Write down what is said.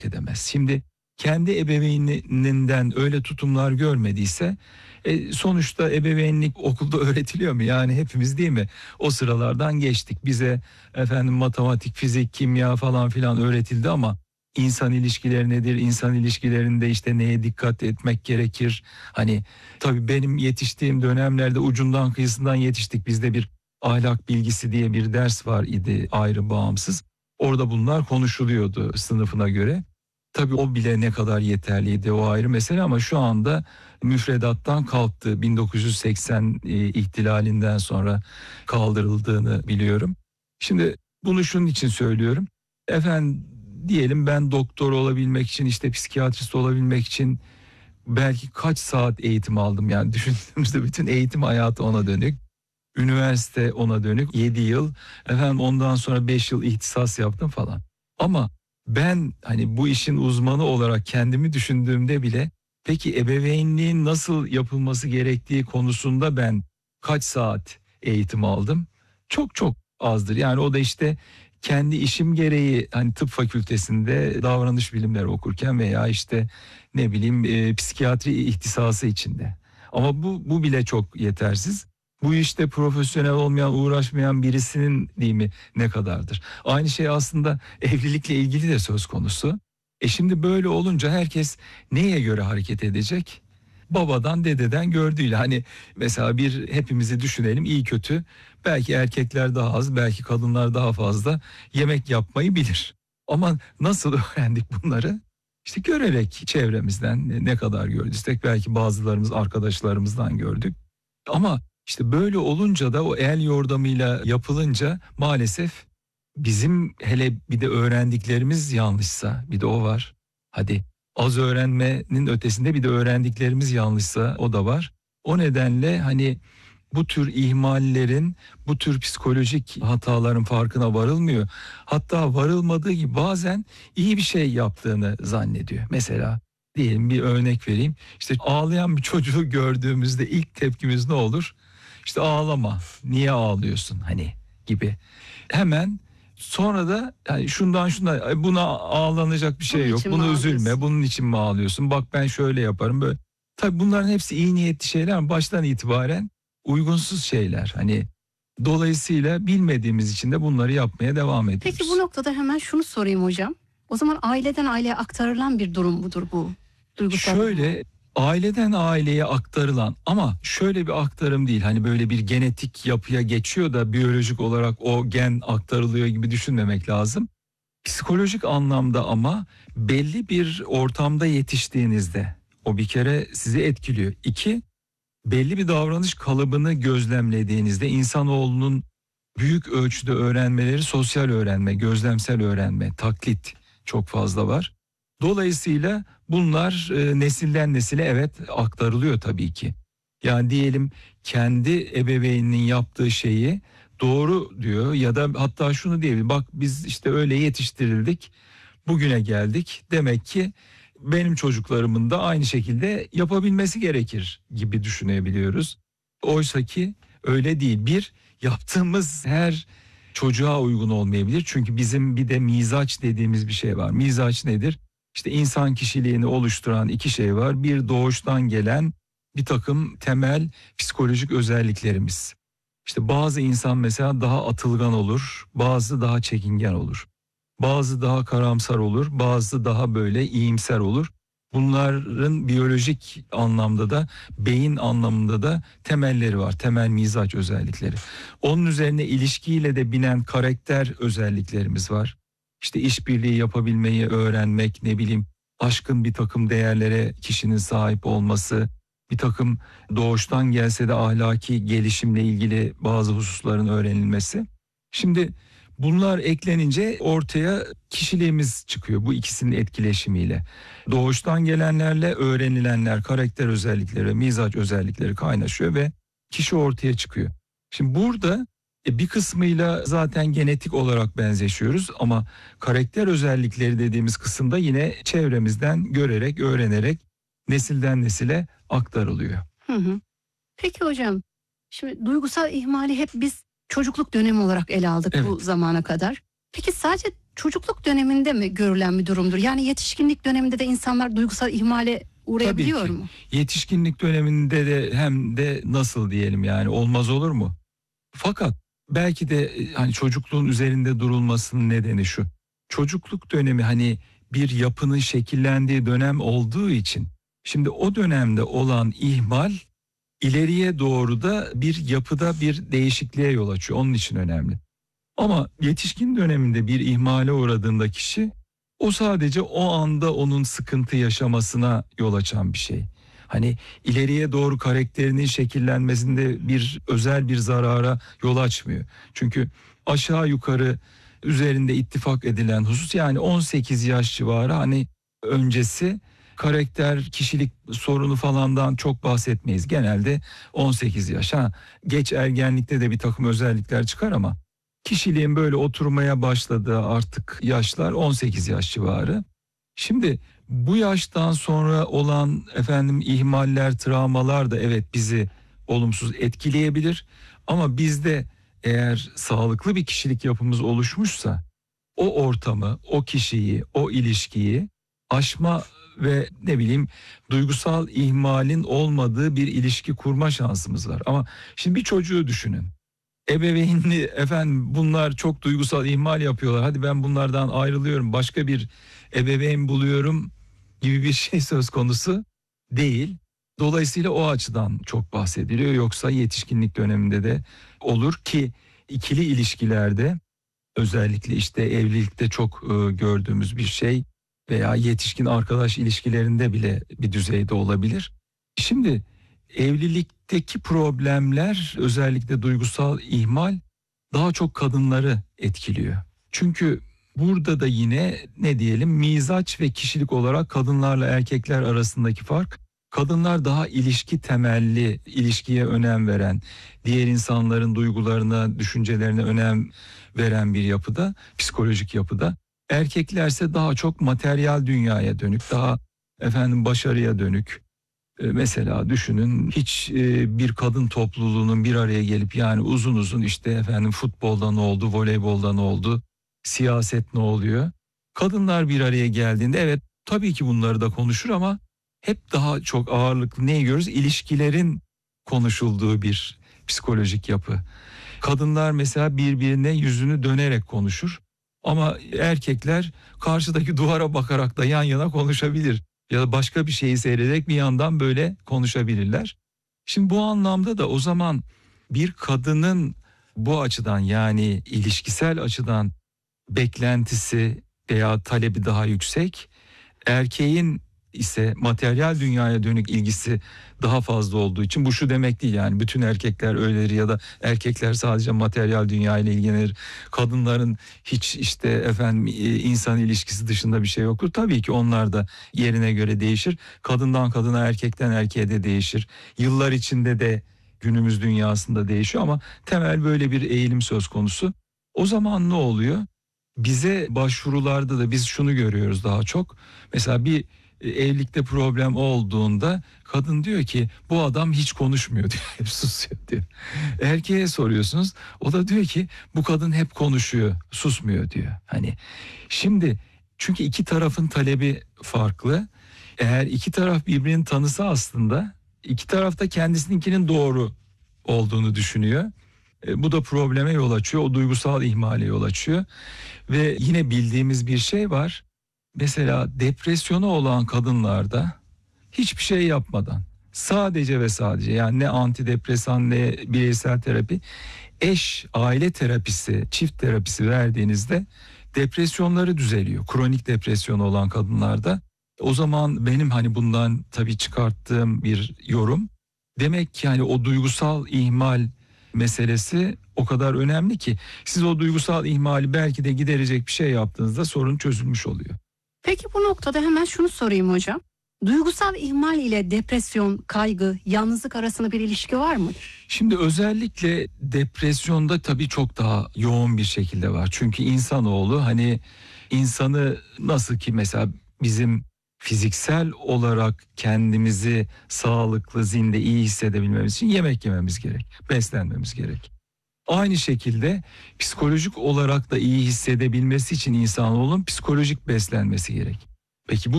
edemez. Şimdi kendi ebeveyninden öyle tutumlar görmediyse sonuçta ebeveynlik okulda öğretiliyor mu? Yani hepimiz değil mi? O sıralardan geçtik. Bize efendim matematik, fizik, kimya falan filan öğretildi ama insan ilişkileri nedir? İnsan ilişkilerinde işte neye dikkat etmek gerekir? Hani tabii benim yetiştiğim dönemlerde ucundan kıyısından yetiştik. Bizde bir ahlak bilgisi diye bir ders var idi, ayrı bağımsız. Orada bunlar konuşuluyordu sınıfına göre. Tabii o bile ne kadar yeterliydi, o ayrı mesele ama şu anda müfredattan kalktı. 1980 ihtilalinden sonra kaldırıldığını biliyorum. Şimdi bunu şunun için söylüyorum. Efendim diyelim ben doktor olabilmek için, işte psikiyatrist olabilmek için belki kaç saat eğitim aldım. Yani düşündüğümüzde bütün eğitim hayatı ona dönük. Üniversite ona dönük 7 yıl, efendim ondan sonra 5 yıl ihtisas yaptım falan. Ama ben hani bu işin uzmanı olarak kendimi düşündüğümde bile peki ebeveynliğin nasıl yapılması gerektiği konusunda ben kaç saat eğitim aldım? Çok çok azdır. Yani o da işte kendi işim gereği hani tıp fakültesinde davranış bilimleri okurken veya işte ne bileyim psikiyatri ihtisası içinde. Ama bu bile çok yetersiz. Bu işte profesyonel olmayan, uğraşmayan birisinin değil mi ne kadardır? Aynı şey aslında evlilikle ilgili de söz konusu. Şimdi böyle olunca herkes neye göre hareket edecek? Babadan, dededen gördüğüyle. Hani mesela hepimizi düşünelim, iyi kötü. Belki erkekler daha az, belki kadınlar daha fazla yemek yapmayı bilir. Ama nasıl öğrendik bunları? İşte görerek, çevremizden ne kadar gördüysek, belki bazılarımız arkadaşlarımızdan gördük. Ama işte böyle olunca da o el yordamıyla yapılınca maalesef bizim hele bir de öğrendiklerimiz yanlışsa, bir de o var. Hadi az öğrenmenin ötesinde bir de öğrendiklerimiz yanlışsa o da var. O nedenle hani bu tür ihmallerin, bu tür psikolojik hataların farkına varılmıyor. Hatta varılmadığı gibi bazen iyi bir şey yaptığını zannediyor. Mesela diyelim, bir örnek vereyim. İşte ağlayan bir çocuğu gördüğümüzde ilk tepkimiz ne olur? İşte ağlama, niye ağlıyorsun hani gibi. Hemen sonra da yani şundan buna ağlanacak bir şey Bunun yok. için mi Bunu üzülme, ağlıyorsun? bunun için mi ağlıyorsun? Bak ben şöyle yaparım böyle. Tabii bunların hepsi iyi niyetli şeyler ama baştan itibaren uygunsuz şeyler. Hani dolayısıyla bilmediğimiz için de bunları yapmaya devam Peki bu ediyoruz. noktada hemen şunu sorayım hocam. O zaman aileden aileye aktarılan bir durum mudur bu? Duygusal ihmal. Şöyle, aileden aileye aktarılan ama şöyle bir aktarım değil. Hani böyle bir genetik yapıya geçiyor da biyolojik olarak o gen aktarılıyor gibi düşünmemek lazım. Psikolojik anlamda ama belli bir ortamda yetiştiğinizde o bir kere sizi etkiliyor. İki, belli bir davranış kalıbını gözlemlediğinizde insanoğlunun büyük ölçüde öğrenmeleri sosyal öğrenme, gözlemsel öğrenme, taklit çok fazla var. Dolayısıyla bunlar nesilden nesile evet aktarılıyor tabii ki. Yani diyelim kendi ebeveyninin yaptığı şeyi doğru diyor ya da hatta şunu diyebilir. Bak biz işte öyle yetiştirildik, bugüne geldik. Demek ki benim çocuklarımın da aynı şekilde yapabilmesi gerekir gibi düşünebiliyoruz. Oysa ki öyle değil. Bir, yaptığımız her çocuğa uygun olmayabilir. Çünkü bizim bir de mizaç dediğimiz bir şey var. Mizaç nedir? İşte insan kişiliğini oluşturan iki şey var. Bir, doğuştan gelen bir takım temel psikolojik özelliklerimiz. İşte bazı insan mesela daha atılgan olur, bazı daha çekingen olur. Bazı daha karamsar olur, bazı daha böyle iyimser olur. Bunların biyolojik anlamda da beyin anlamında da temelleri var. Temel mizaç özellikleri. Onun üzerine ilişkiyle de binen karakter özelliklerimiz var. İşte işbirliği yapabilmeyi öğrenmek, ne bileyim aşkın bir takım değerlere kişinin sahip olması, bir takım doğuştan gelse de ahlaki gelişimle ilgili bazı hususların öğrenilmesi. Şimdi bunlar eklenince ortaya kişiliğimiz çıkıyor bu ikisinin etkileşimiyle. Doğuştan gelenlerle öğrenilenler, karakter özellikleri, mizaç özellikleri kaynaşıyor ve kişi ortaya çıkıyor. Şimdi burada bir kısmıyla zaten genetik olarak benzeşiyoruz ama karakter özellikleri dediğimiz kısımda yine çevremizden görerek, öğrenerek nesilden nesile aktarılıyor. Hı hı. Peki hocam, şimdi duygusal ihmali hep biz çocukluk dönemi olarak ele aldık bu Evet. zamana kadar. Peki sadece çocukluk döneminde mi görülen bir durumdur? Yani yetişkinlik döneminde de insanlar duygusal ihmale Tabii uğrayabiliyor ki mu? yetişkinlik döneminde de hem de nasıl diyelim yani olmaz olur mu? Fakat belki de hani çocukluğun üzerinde durulmasının nedeni şu. Çocukluk dönemi hani bir yapının şekillendiği dönem olduğu için şimdi o dönemde olan ihmal ileriye doğru da bir yapıda bir değişikliğe yol açıyor. Onun için önemli. Ama yetişkin döneminde bir ihmale uğradığında kişi o sadece o anda onun sıkıntı yaşamasına yol açan bir şey. Hani ileriye doğru karakterinin şekillenmesinde bir özel bir zarara yol açmıyor. Çünkü aşağı yukarı üzerinde ittifak edilen husus yani 18 yaş civarı hani öncesi karakter kişilik sorunu falandan çok bahsetmeyiz. Genelde 18 yaş. Geç ergenlikte de bir takım özellikler çıkar ama kişiliğin böyle oturmaya başladığı artık yaşlar 18 yaş civarı. Şimdi bu yaştan sonra olan ihmaller, travmalar da evet bizi olumsuz etkileyebilir. Ama bizde eğer sağlıklı bir kişilik yapımız oluşmuşsa o ortamı, o kişiyi, o ilişkiyi aşma ve ne bileyim duygusal ihmalin olmadığı bir ilişki kurma şansımız var. Ama şimdi bir çocuğu düşünün. Ebeveynli bunlar çok duygusal ihmal yapıyorlar. Hadi ben bunlardan ayrılıyorum. Başka bir ebeveyn buluyorum gibi bir şey söz konusu değil. Dolayısıyla o açıdan çok bahsediliyor. Yoksa yetişkinlik döneminde de olur ki ikili ilişkilerde özellikle işte evlilikte çok gördüğümüz bir şey veya yetişkin arkadaş ilişkilerinde bile bir düzeyde olabilir. Şimdi evlilikteki problemler özellikle duygusal ihmal daha çok kadınları etkiliyor. Çünkü burada da yine ne diyelim mizaç ve kişilik olarak kadınlarla erkekler arasındaki fark. Kadınlar daha ilişki temelli, ilişkiye önem veren, diğer insanların duygularına, düşüncelerine önem veren bir yapıda, psikolojik yapıda. Erkeklerse daha çok materyal dünyaya dönük, daha başarıya dönük. Mesela düşünün hiç bir kadın topluluğunun bir araya gelip yani uzun uzun işte futbolda ne oldu, voleybolda ne oldu, siyaset ne oluyor? Kadınlar bir araya geldiğinde evet tabii ki bunları da konuşur ama hep daha çok ağırlıklı neyi görürüz? İlişkilerin konuşulduğu bir psikolojik yapı. Kadınlar mesela birbirine yüzünü dönerek konuşur ama erkekler karşıdaki duvara bakarak da yan yana konuşabilir ya da başka bir şeyi seyrederek bir yandan böyle konuşabilirler. Şimdi bu anlamda da o zaman bir kadının bu açıdan yani ilişkisel açıdan beklentisi veya talebi daha yüksek, erkeğin ise materyal dünyaya dönük ilgisi daha fazla olduğu için bu şu demek değil yani bütün erkekler öyledir ya da erkekler sadece materyal dünya ile ilgilenir. Kadınların hiç işte insan ilişkisi dışında bir şey yoktur. Tabii ki onlar da yerine göre değişir. Kadından kadına, erkekten erkeğe de değişir. Yıllar içinde de günümüz dünyasında değişiyor ama temel böyle bir eğilim söz konusu. O zaman ne oluyor? Bize başvurularda da biz şunu görüyoruz daha çok. Mesela bir evlilikte problem olduğunda kadın diyor ki bu adam hiç konuşmuyor diyor. Hep susuyor diyor. Erkeğe soruyorsunuz. O da diyor ki bu kadın hep konuşuyor, susmuyor diyor. Hani şimdi çünkü iki tarafın talebi farklı. Eğer iki taraf birbirini tanısa aslında iki taraf da kendisininkinin doğru olduğunu düşünüyor. Bu da probleme yol açıyor. O duygusal ihmale yol açıyor. Ve yine bildiğimiz bir şey var. Mesela depresyonu olan kadınlarda hiçbir şey yapmadan sadece ve sadece yani ne antidepresan ne bireysel terapi aile terapisi çift terapisi verdiğinizde depresyonları düzeliyor. Kronik depresyonu olan kadınlarda o zaman benim bundan tabii çıkarttığım bir yorum demek ki o duygusal ihmal meselesi o kadar önemli ki siz o duygusal ihmali belki de giderecek bir şey yaptığınızda sorun çözülmüş oluyor. Peki bu noktada hemen şunu sorayım hocam. Duygusal ihmal ile depresyon, kaygı, yalnızlık arasında bir ilişki var mı? Şimdi özellikle depresyonda tabii çok daha yoğun bir şekilde var. Çünkü insanoğlu insanı nasıl ki mesela bizim fiziksel olarak kendimizi sağlıklı, zinde, iyi hissedebilmemiz için yemek yememiz gerek, beslenmemiz gerek. Aynı şekilde psikolojik olarak da iyi hissedebilmesi için insanoğlunun psikolojik beslenmesi gerek. Peki bu